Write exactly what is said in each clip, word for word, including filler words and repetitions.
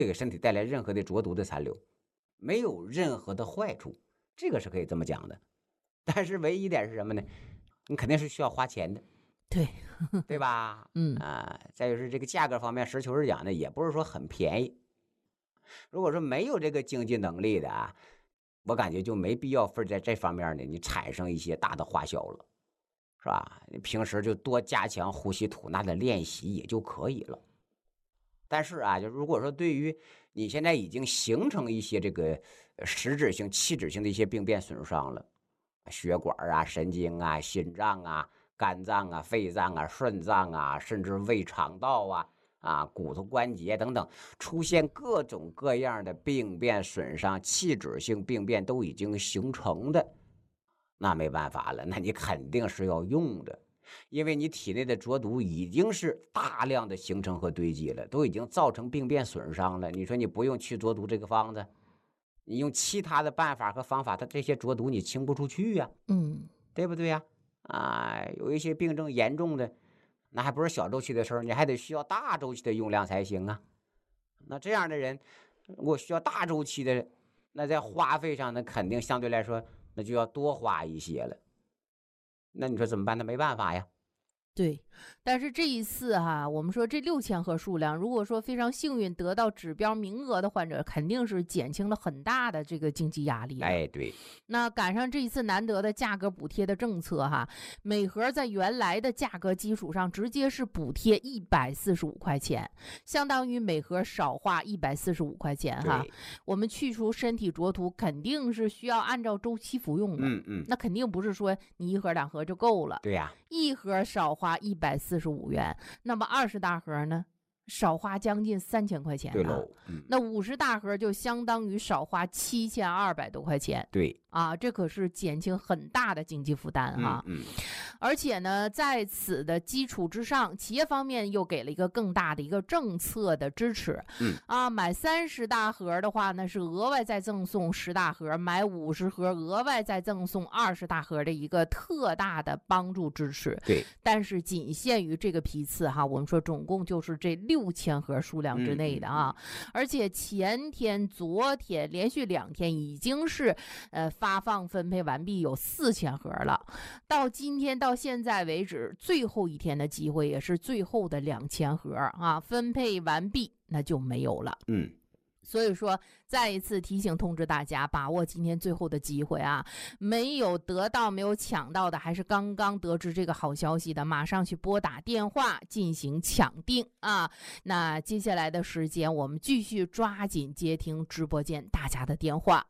给身体带来任何的浊毒的残留，没有任何的坏处，这个是可以这么讲的。但是唯一一点是什么呢？你肯定是需要花钱的， 对， 对吧？ 嗯啊，再就是这个价格方面，实求实讲呢，也不是说很便宜。如果说没有这个经济能力的啊，我感觉就没必要非在这方面呢，你产生一些大的花销了，是吧？你平时就多加强呼吸吐纳的练习也就可以了。但是啊，就如果说对于你现在已经形成一些这个实质性、器质性的一些病变损伤了，血管啊、神经啊、心脏啊、肝脏啊、肺脏啊、肾脏啊，甚至胃肠道啊、啊骨头关节等等，出现各种各样的病变损伤、器质性病变都已经形成的，那没办法了，那你肯定是要用的。因为你体内的浊毒已经是大量的形成和堆积了，都已经造成病变损伤了。你说你不用去浊毒这个方子，你用其他的办法和方法，它这些浊毒你清不出去呀、啊， 嗯， 对不对呀、啊？啊，有一些病症严重的，那还不是小周期的事儿，你还得需要大周期的用量才行啊。那这样的人，我需要大周期的，那在花费上，那肯定相对来说，那就要多花一些了。那你说怎么办？那没办法呀。 对，但是这一次哈，我们说这六千盒数量，如果说非常幸运得到指标名额的患者，肯定是减轻了很大的这个经济压力。 哎，对。 那赶上这一次难得的价格补贴的政策哈，每盒在原来的价格基础上直接是补贴一百四十五块钱，相当于每盒少花一百四十五块钱哈。我们去除身体浊毒肯定是需要按照周期服用的， 嗯嗯， 那肯定不是说你一盒两盒就够了。 对呀、啊， 一盒少花一百四十五元，那么二十大盒呢，少花将近三千块钱。 对喽，嗯， 那五十大盒就相当于少花七千二百多块钱。 对啊，这可是减轻很大的经济负担哈。 嗯，嗯而且呢，在此的基础之上，企业方面又给了一个更大的一个政策的支持。 嗯啊，买三十大盒的话呢，是额外再赠送十大盒；买五十盒，额外再赠送二十大盒的一个特大的帮助支持。 对， 但是仅限于这个批次哈，我们说总共就是这六千盒数量之内的啊。 嗯嗯、 而且前天、昨天连续两天已经是呃发放分配完毕，有四千盒了。到今天到现在为止，最后一天的机会也是最后的两千盒啊，分配完毕那就没有了。 嗯。 所以说，再一次提醒通知大家，把握今天最后的机会啊！没有得到、没有抢到的，还是刚刚得知这个好消息的，马上去拨打电话进行抢订啊！那接下来的时间，我们继续抓紧接听直播间大家的电话。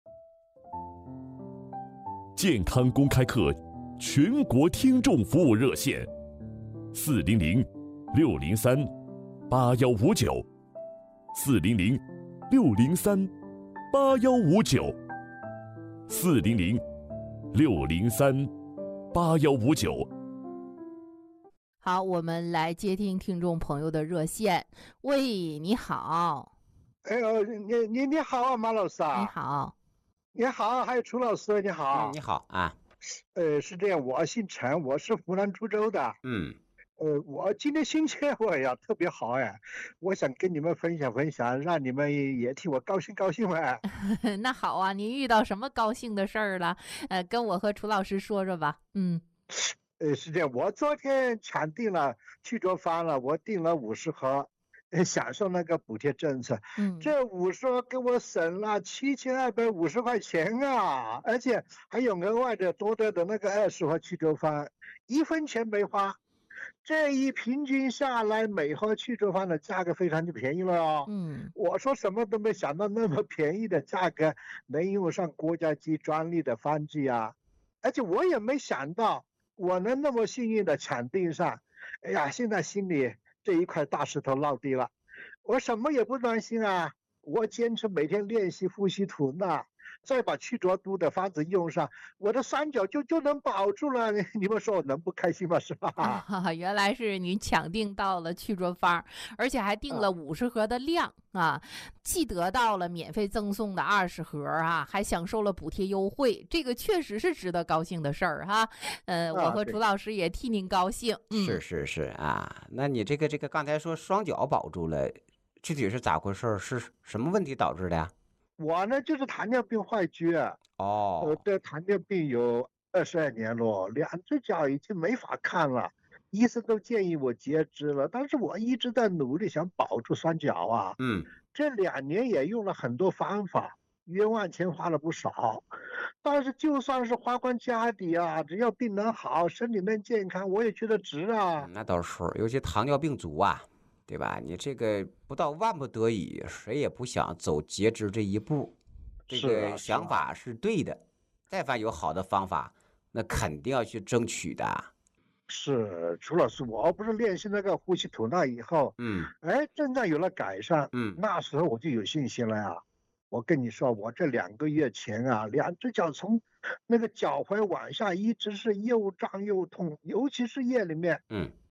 健康公开课全国听众服务热线：四零零六零三八幺五九，四零零六零三八幺五九，四零零六零三八幺五九。 好，我们来接听听众朋友的热线。喂，你好。 哎呦，你你你好啊，马老师啊。 你好。 你好，还有楚老师，你好。 嗯、你好啊。 呃，是这样，我姓陈，我是湖南株洲的。 嗯。 呃，我今天心情我呀特别好哎，我想跟你们分享分享，让你们也替我高兴高兴呗。 那好啊，您遇到什么高兴的事儿了？呃，跟我和楚老师说说吧。嗯。 呃，是这样，我昨天抢订了去做饭了，我订了五十盒。享受那个补贴政策， 嗯， 这五十盒给我省了七千二百五十块钱啊，而且还有额外的多得的那个二十盒去做饭，一分钱没花。这一平均下来，每盒去做饭的价格非常的便宜了哦。 嗯， 我说什么都没想到，那么便宜的价格能用上国家级专利的方剂啊！而且我也没想到我能那么幸运的抢订上。哎呀，现在心里这一块大石头落地了，我什么也不担心啊！我坚持每天练习呼吸吐纳，再把去浊毒的方子用上，我的三角就就能保住了。你们说我能不开心吗？是吧？ 啊，原来是你抢订到了去浊方，而且还订了五十盒的量啊，既得到了免费赠送的二十盒啊，还享受了补贴优惠，这个确实是值得高兴的事儿哈。呃，我和楚老师也替您高兴。嗯、 是是是啊，那你这个这个刚才说双脚保住了。 具体是咋回事儿？是什么问题导致的呀？ 我呢就是糖尿病坏疽，我哦， 得糖尿病有二十二年了，两只脚已经没法看了，医生都建议我截肢了，但是我一直在努力想保住双脚啊。 嗯， 这两年也用了很多方法，冤枉钱花了不少，但是就算是花光家底啊，只要病能好，身体能健康，我也觉得值啊。 那倒是，尤其糖尿病足啊，对吧？你这个不到万不得已，谁也不想走截肢这一步。这是个啊，是啊， 想法是对的，但凡有好的方法，那肯定要去争取的。 是，除了是我不是练习那个呼吸吐纳以后， 嗯哎，症状有了改善， 嗯， 那时候我就有信心了呀。我跟你说，我这两个月前啊，两只脚从那个脚踝往下一直是又胀又痛，尤其是夜里面， 嗯